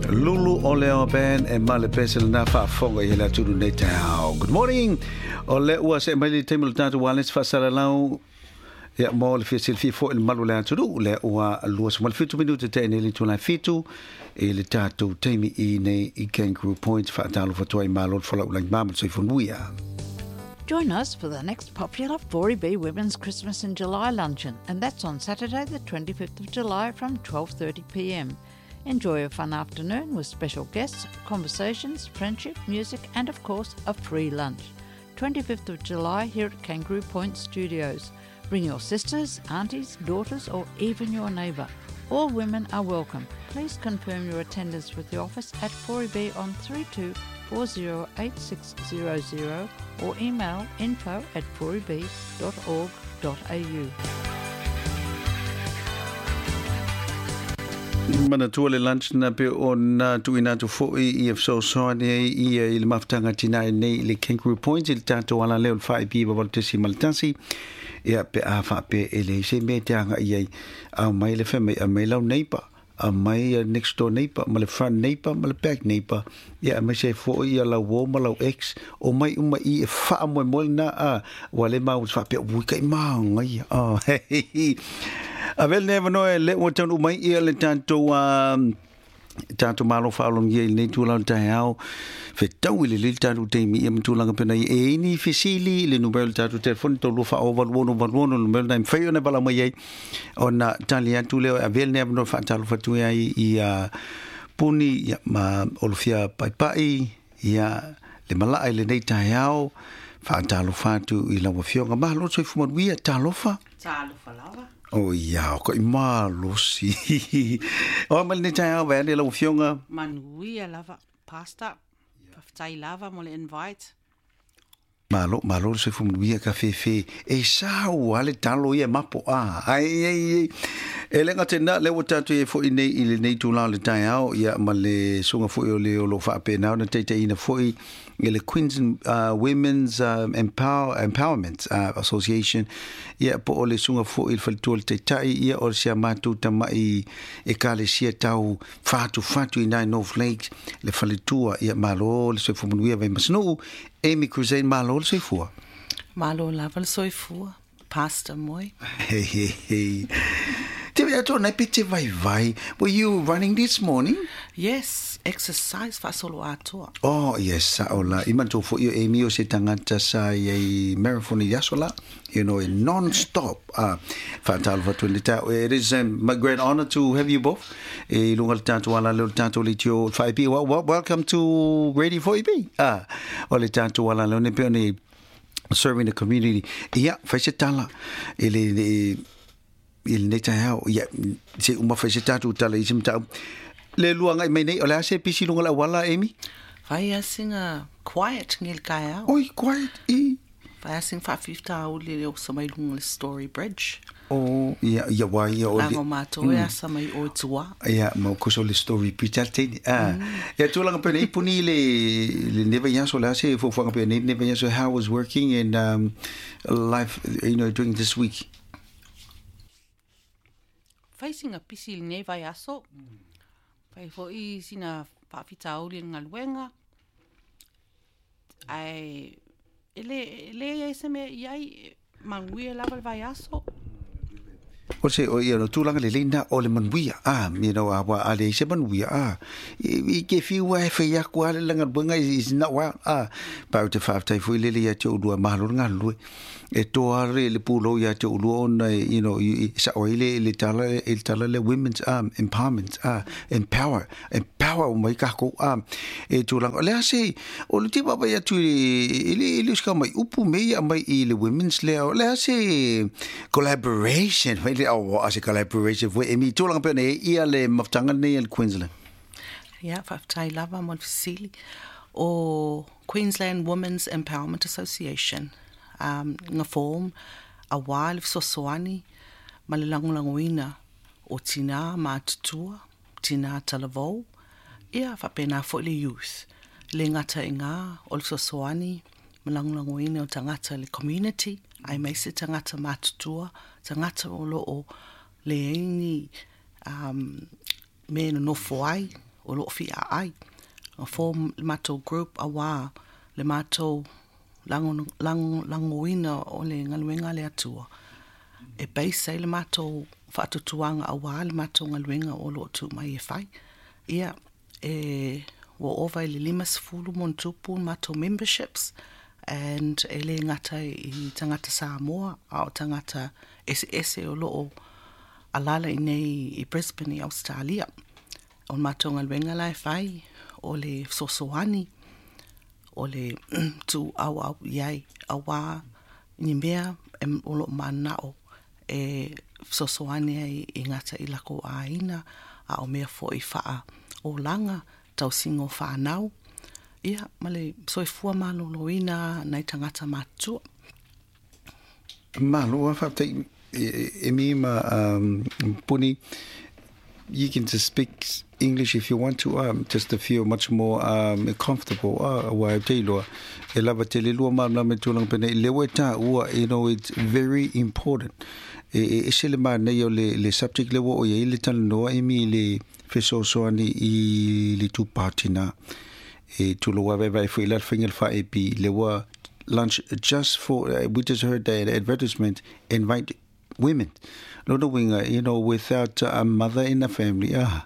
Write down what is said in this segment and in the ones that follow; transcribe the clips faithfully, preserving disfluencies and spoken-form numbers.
Lulu Oleo Ben e male pesel na fa fonga i la tulu nei tau. Good morning. O le ua se mai te mulu tatu wales fa sala lau ya mo le fisil fi fo il malu le tulu le ua lua se mal fitu minuti te ne li tula fitu e le tatu teimi i nei i Kangaroo Point fa talu fa toi malo fa la ulang mamal so funuia. Join us for the next popular four E B Women's Christmas in July luncheon, and that's on Saturday the twenty-fifth of July from twelve thirty p m. Enjoy a fun afternoon with special guests, conversations, friendship, music, and of course, a free lunch. twenty-fifth of July here at Kangaroo Point Studios. Bring your sisters, aunties, daughters, or even your neighbour. All women are welcome. Please confirm your attendance with the office at four E B on three two four zero eight six zero zero or email info at four e b dot org dot a u. Mana tua le lunch na pe o na tu ina tu fo i if so so ne i i le maftanga tina nei le Kangaroo Point il tanto ala le fa i bi voltesi maltansi ia pe a fa pe ele se me tanga i a mai le fe a mai lau neighbor a mai next door neighbor ma le front neighbor ma le back neighbor ia me se fo i ala wo ma lau ex o mai uma i fa mo mo na a wale ma fa pe wi kai ma ngai a Avel never know le o tonu mai ia le tanto um tanto malo fa long ye le tu la tau fe tau le le tanto te mi em tu la pena e ni fisili le numero tanto telefon to lo fa over one over one no numero name fe ona bala mai ona talia tu le avel never know fa talo fa tu ai ia puni ma olfia pai pai ia le mala le nei tau fa talo fa tu i la fionga ma lo so fu mo ia talo fa talo fa lava. Oh ya, ko imalo si. O mal ni tai ava le lo fionga. Manuia lava pasta. Tai lava mo le invite. Malo, malo se fu muia ka fe fe. E sa o ale talo ia mapo a. Ai ai. E le ngate na le wotatu e fo nei ile nei tu la le tai au ia male sunga fo le lo fa pe na na te te ina fo i le Queens uh, Women's uh, Empower Empowerment uh, Association ia po le sunga fo il faltul te tai ia o sia matu tama i e kale sia tau fatu fatu ina North Lakes le falitua ia malo le se fo muia ve masno Amy Cruzane malo le se fo malo lava le se fo pasta moi hey hey hey Te ato na pite vai vai. Were you running this morning? Yes, exercise fa solo ato. Oh, yes, saola. Iman to fo yo Amy o se tangata sa ye marathon ya sola. You know, non-stop. Ah, fatal va tulita. It is um, my great honor to have you both. E lungal tanto wala lo tanto litio five B. Well, well, welcome to Radio four E B. Ah, ole tanto wala lo ne pe serving the community. Yeah, fa se tala. Ele il neta hao ya se uma fa se tatu tala isim tau le luanga mai nei ola se pisi lunga la wala Amy vai singa quiet ngil kaya oi quiet i vai sing fa fifta o le o sa mai lunga story bridge oh ya ya wa ya o le mato ya sa mai o tua ya mo ko so le story pitarte ah ya tu langa pe nei puni le le never ya so la se fo fo pe nei never ya so how was working in um life you know during this week facing a pisi nei vai aso. Pai fo i sina pafita uli ngaluenga. Ai ele ele ese me yai manguia lava vai aso. O se o ia no tulanga le linda o le manwia ah you know awa ale se manwia ah i ke fi wa fe ya kwa le langa bunga is not well ah pa te fa tai fu le le ya tu do ma lo nga lu e to are le pulo ya tu lu on you know sa o ile le tala il tala le women's um empowerment ah empower empower mai ka ko ah e tulanga le se o le tiba ba ya tu ile ile ska mai upu me ya mai ile women's le le se collaboration oh as a collaboration with Amy to lang pe ne ia le maftanga ne in Queensland yeah fa tai lava mon fisili o Queensland Women's Empowerment Association um nga form a while so soani malalangulanguina o tina matutua tina talavo ia fa pena fo le youth le ngata inga also soani malangulanguina o tangata le community ai mai se tangata matutua tangata o lo o le ini um me no foai o lo fi a ai. O form le mātou group a wā, le mātou lango, lango, langoina o le ngaluenga le atua. E beise le mātou whaatutuanga a wā, le mātou ngaluenga o lo tu mai e whai. Ia, e wa ova le lima sifulu mon tupu mātou memberships, and e le ngata i tangata Samoa, au tangata ese ese o loo alala i nei i Brisbane i Australia. O mātou ngaluenga lai whai, o le sosoani, o le tu au au iai, a wā ni mea e o loo manao e sosoani ai i ngata i lako aina, a o mea fo i whaa o langa, tau singo whanau. Ia, male soifua maloloina nei tangata mātua. Malo, whaptei, e mi ma puni, you can just speak English if you want to, um, just to feel much more um, comfortable. Ah, wa te loa, e lava te le lua mamla me tulang pene, lewe ta ua, you know, it's very important. E e se le ma nei o le, le subject lewa o ye le tala noa, e mi le fesosoani i le tupatina. E tulo wa vai fo ila fingel fa e pi lewa lunch just for, uh, we just heard the advertisement, invite women. Lolo winga, you know, without a mother in the family, ah,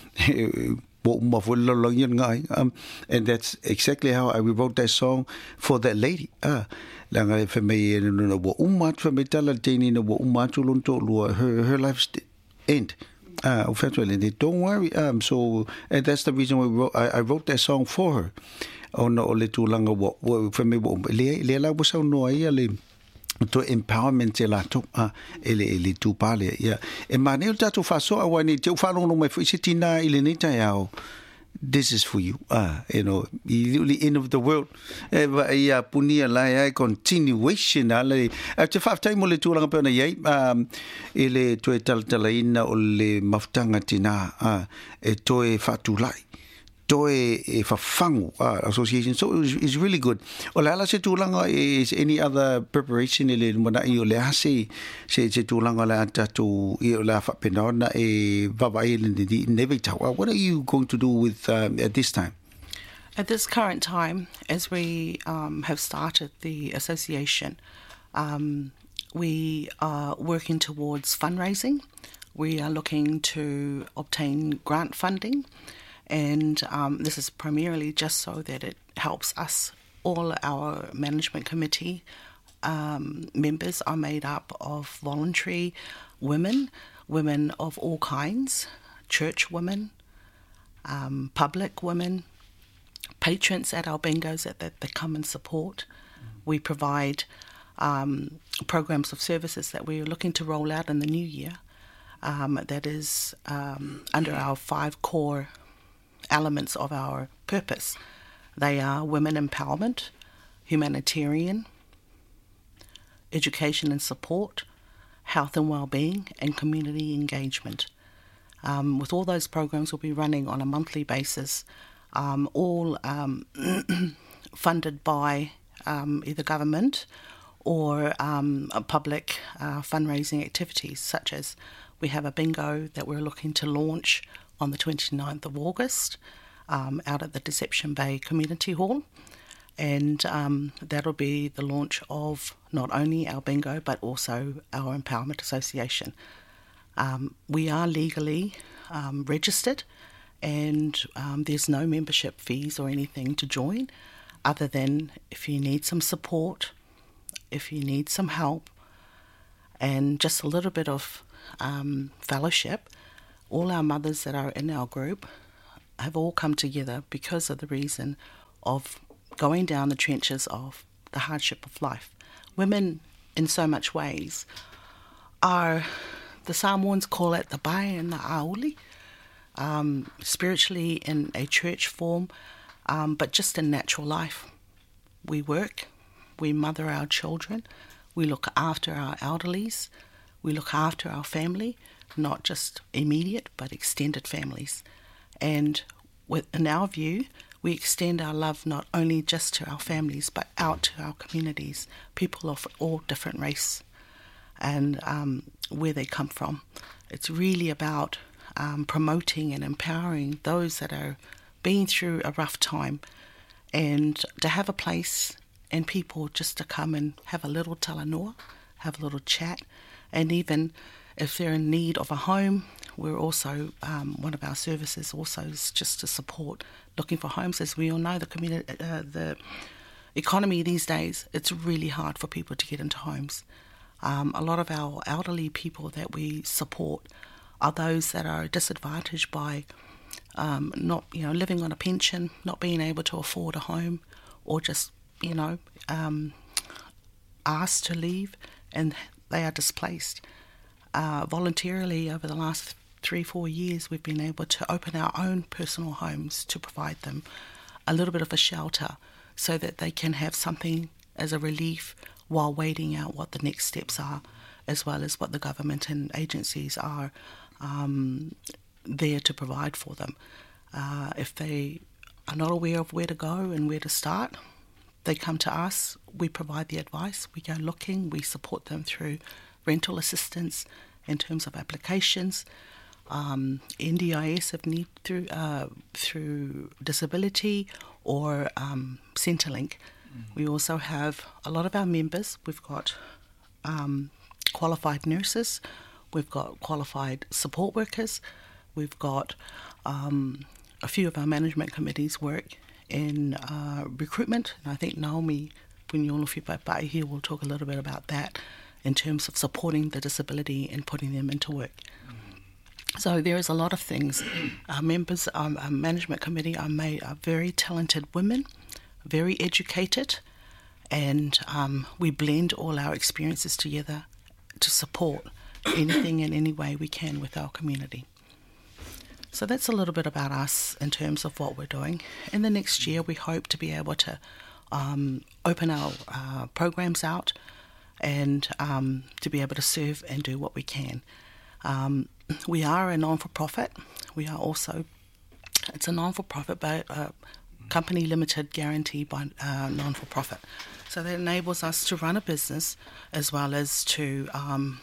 um, and that's exactly how I wrote that song for that lady. Ah, langa for me, no, wo umat for me tala tini no wo umat ulunto lua her her life's end. Ah, effectively, don't worry. Um, so and that's the reason why we wrote, I, I wrote that song for her. Oh no, le tu langa wo for me wo le le la wo sa no ai le to empowerment e la to a ele ele tu pale ya e manel tatu faso awani te falo no mai fitina ile nita yao. This is for you, ah, you know, the end of the world. Ya punia la ya continuation ala after five time le tu langa pena ye um ele to tal talaina o le maftanga tina ah e to e fatulai to e fafangu ah association, so it's really good. O la se tu langa is any other preparation ele mana I o le hase se se tu langa la tatu I o la fa penona e vavai le di nevita. What are you going to do with um, at this time? At this current time, as we um, have started the association, um, we are working towards fundraising. We are looking to obtain grant funding. And um, this is primarily just so that it helps us. All our management committee um, members are made up of voluntary women, women of all kinds, church women, um, public women, patrons at our bingos that, that they come and support. We provide um, programs of services that we're looking to roll out in the new year. Um, that is um, under our five core elements of our purpose. They are women empowerment, humanitarian, education and support, health and well-being, and community engagement. Um, with all those programs, we'll be running on a monthly basis, um, all um, funded by um, either government or um, public uh, fundraising activities, such as we have a bingo that we're looking to launch on the twenty-ninth of August um, out at the Deception Bay Community Hall. And um, that'll be the launch of not only our bingo, but also our Empowerment Association. Um, we are legally um, registered, and um, there's no membership fees or anything to join, other than if you need some support, if you need some help, and just a little bit of um, fellowship. All our mothers that are in our group have all come together because of the reason of going down the trenches of the hardship of life. Women, in so much ways, are, the Samoans call it the bai and the auli, um, spiritually in a church form, um, but just in natural life. We work, we mother our children, we look after our elderlies, we look after our family, not just immediate but extended families. And in our view, we extend our love not only just to our families but out to our communities, people of all different race and um, where they come from. It's really about um, promoting and empowering those that are being through a rough time, and to have a place and people just to come and have a little talanoa, have a little chat, and even if they're in need of a home, we're also, um, one of our services also is just to support looking for homes. As we all know, the community, uh, the economy these days, it's really hard for people to get into homes. Um, a lot of our elderly people that we support are those that are disadvantaged by um, not, you know, living on a pension, not being able to afford a home, or just, you know, um, asked to leave and they are displaced. Uh, voluntarily over the last three, four years, we've been able to open our own personal homes to provide them a little bit of a shelter so that they can have something as a relief while waiting out what the next steps are, as well as what the government and agencies are um, there to provide for them. Uh, if they are not aware of where to go and where to start, they come to us, we provide the advice, we go looking, we support them through rental assistance in terms of applications, um, N D I S if need through uh, through disability, or um, Centrelink. Mm-hmm. We also have a lot of our members. We've got um, qualified nurses, we've got qualified support workers, we've got um, a few of our management committees work in uh, recruitment, and I think Naomi Punyolofipai here will talk a little bit about that in terms of supporting the disability and putting them into work. Mm-hmm. So there is a lot of things. Our members, um, our management committee are made are very talented women, very educated, and um, we blend all our experiences together to support anything in any way we can with our community. So that's a little bit about us in terms of what we're doing. In the next year, we hope to be able to um, open our uh, programs out and um, to be able to serve and do what we can. Um, we are a non-for-profit. We are also, it's a non-for-profit, but a company limited guarantee by uh, non-for-profit. So that enables us to run a business as well as to um,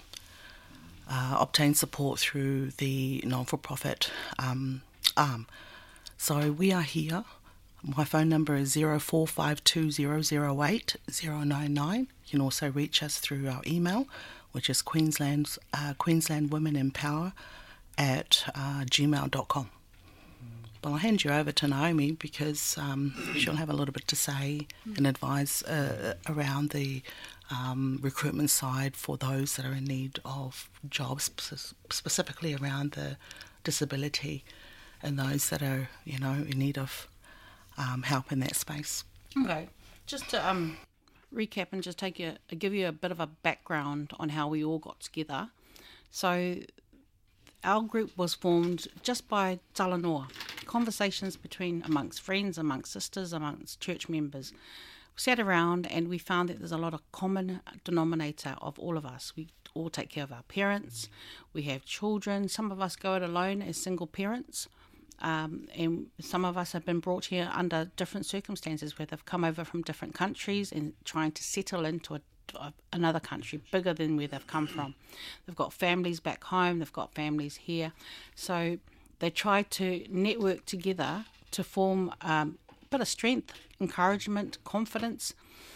uh, obtain support through the non-for-profit um, arm. So we are here. My phone number is zero four five two zero zero eight zero nine nine. You can also reach us through our email, which is Queensland's, uh, Queensland Women in Power at uh, gmail dot com. Well, I'll hand you over to Naomi because um, she'll have a little bit to say and advise uh, around the um, recruitment side for those that are in need of jobs, specifically around the disability and those that are, you know, in need of um, help in that space. Okay, just to um, recap and just take you, give you a bit of a background on how we all got together. So our group was formed just by talanoa, conversations between amongst friends, amongst sisters, amongst church members. We sat around and we found that there's a lot of common denominator of all of us. We all take care of our parents, we have children, some of us go it alone as single parents, um, and some of us have been brought here under different circumstances where they've come over from different countries and trying to settle into a another country bigger than where they've come from. They've got families back home, they've got families here. So they try to network together to form um, a bit of strength, encouragement, confidence,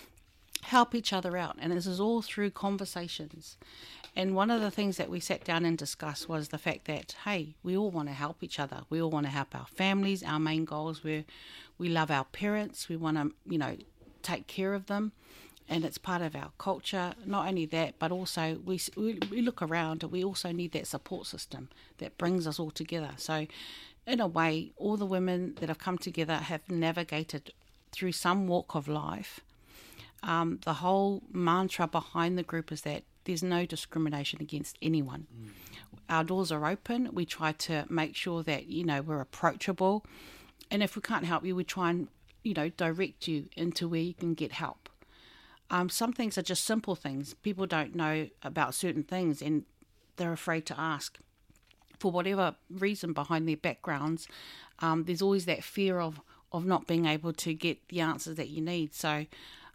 help each other out. And this is all through conversations. And one of the things that we sat down and discussed was the fact that, hey, we all want to help each other. We all want to help our families. Our main goals were we love our parents. We want to, you know, take care of them. And it's part of our culture. Not only that, but also we, we we look around and we also need that support system that brings us all together. So in a way, all the women that have come together have navigated through some walk of life. Um, the whole mantra behind the group is that there's no discrimination against anyone. Mm. Our doors are open. We try to make sure that, you know, we're approachable. And if we can't help you, we try and, you know, direct you into where you can get help. Um, some things are just simple things. People don't know about certain things and they're afraid to ask. For whatever reason behind their backgrounds, um, there's always that fear of, of not being able to get the answers that you need. So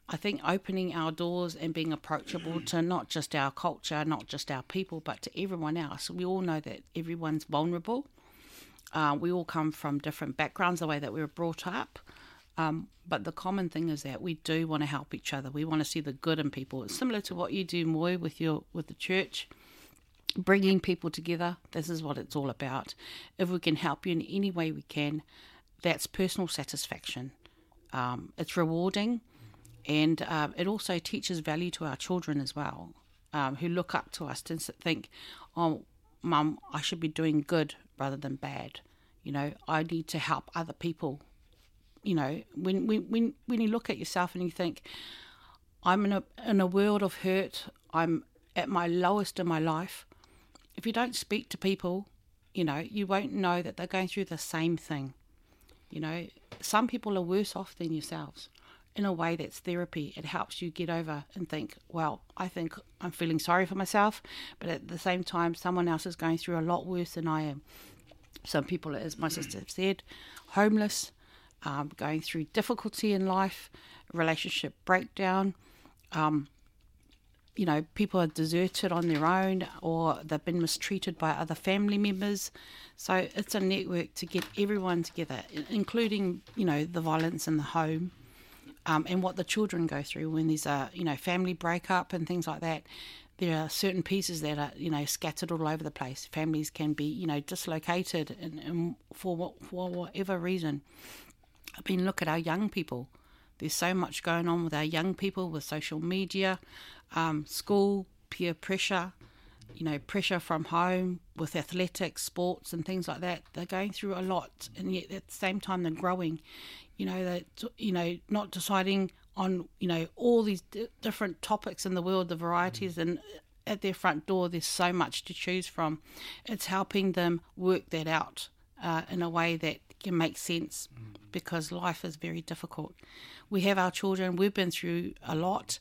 I think opening our doors and being approachable to not just our culture, not just our people, but to everyone else. We all know that everyone's vulnerable. Uh, we all come from different backgrounds, the way that we were brought up. Um, but the common thing is that we do want to help each other. We want to see the good in people. It's similar to what you do, Moy, with your with the church, bringing people together. This is what it's all about. If we can help you in any way we can, that's personal satisfaction. Um, it's rewarding. And um, it also teaches value to our children as well, um, who look up to us and think, oh, Mum, I should be doing good rather than bad. You know, I need to help other people. You know, when when when, when you look at yourself and you think, I'm in a, in a world of hurt, I'm at my lowest in my life. If you don't speak to people, you know, you won't know that they're going through the same thing. You know, some people are worse off than yourselves. In a way that's therapy. It helps you get over and think, well, I think I'm feeling sorry for myself, but at the same time, someone else is going through a lot worse than I am. Some people, as my sister said, homeless, um, going through difficulty in life, relationship breakdown, um, you know, people are deserted on their own or they've been mistreated by other family members. So it's a network to get everyone together, including, you know, the violence in the home. Um, and what the children go through when there's a, you know, family breakup and things like that. There are certain pieces that are, you know, scattered all over the place. Families can be, you know, dislocated and, and for what, for whatever reason. I mean, look at our young people. There's so much going on with our young people with social media, um, school, peer pressure, you know, pressure from home with athletics, sports and things like that. They're going through a lot, and yet at the same time they're growing. You know, that, you know, not deciding on, you know, all these d- different topics in the world, the varieties, and at their front door there's so much to choose from. It's helping them work that out uh, in a way that can make sense, because life is very difficult. We have our children, we've been through a lot,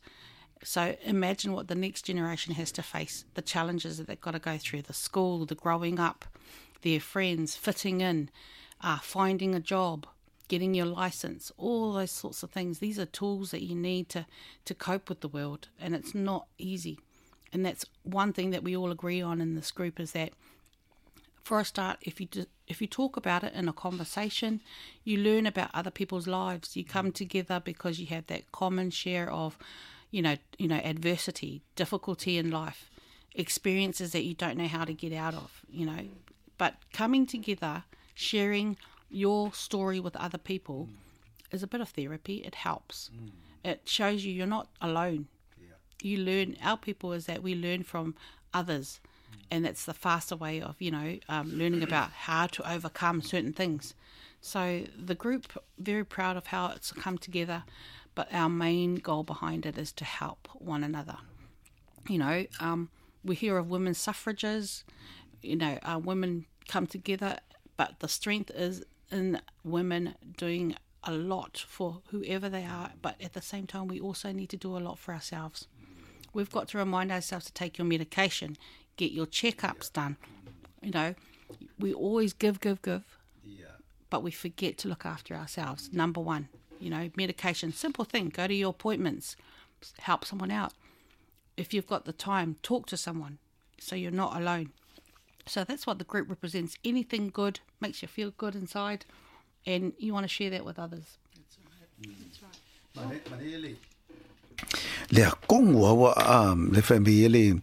so imagine what the next generation has to face, the challenges that they've got to go through, the school, the growing up, their friends, fitting in, uh, finding a job, getting your license, all those sorts of things. These are tools that you need to, to cope with the world, and it's not easy. And that's one thing that we all agree on in this group, is that for a start, if you do, if you talk about it in a conversation, you learn about other people's lives. You come together because you have that common share of, you know, you know, adversity, difficulty in life, experiences that you don't know how to get out of, you know. But coming together, sharing your story with other people mm. is a bit of therapy. It helps. Mm. It shows you you're not alone. Yeah. You learn, our people is that we learn from others, mm. and that's the faster way of, you know, um, learning about how to overcome certain things. So the group, very proud of how it's come together, but our main goal behind it is to help one another. You know, um, we hear of women's suffrages, you know, uh, women come together, but the strength is in women doing a lot for whoever they are, but at the same time we also need to do a lot for ourselves. We've got to remind ourselves to take your medication, get your checkups done. You know, we always give, give, give, yeah. but we forget to look after ourselves. Number one, you know, medication, simple thing, go to your appointments, help someone out. If you've got the time, talk to someone so you're not alone. So that's what the group represents. Anything good makes you feel good inside, and you want to share that with others. That's right. That's right. Le kongwa wa am le family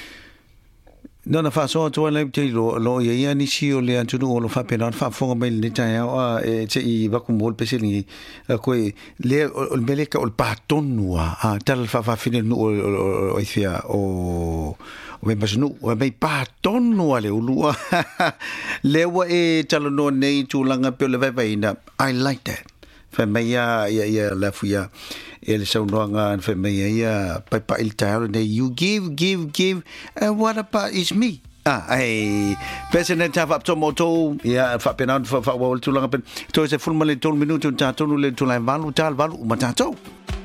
no na fa so to le te lo lo ye ni si o le antu no lo fa pe na fa fo me le ta ya e te I va ku mol pe se ni ko le o mele ka o paton wa a tal fa fa fine no o fia o o me pasunu o me paton no le ulua le wa e talo no nei tu langa pe le vai ina. I like that. Fa me ya ya la fuya ele so longa fa me ya pa pa il talo ne you give give give and what about is me ah ai president have up to moto ya fa penan fa fa tu langa pen to se full male to minuto ta to le to la valu tal valu ma ta to